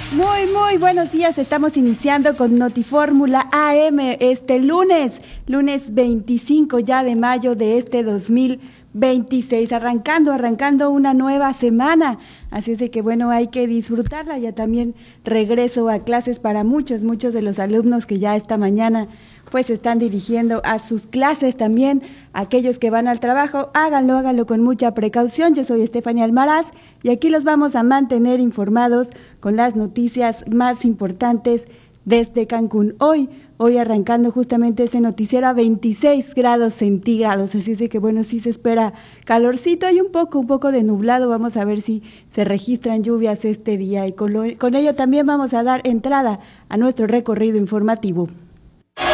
Muy buenos días, estamos iniciando con Notifórmula AM este lunes 25 ya de mayo de este 2026, arrancando una nueva semana, así es de que bueno, hay que disfrutarla. Ya también regreso a clases para muchos de los alumnos que ya esta mañana pues están dirigiendo a sus clases. También aquellos que van al trabajo, háganlo con mucha precaución. Yo soy Estefania Almaraz y aquí los vamos a mantener informados con las noticias más importantes desde Cancún. Hoy arrancando justamente este noticiero a 26 grados centígrados, así es de que bueno, sí se espera calorcito y un poco de nublado. Vamos a ver si se registran lluvias este día y con ello también vamos a dar entrada a nuestro recorrido informativo.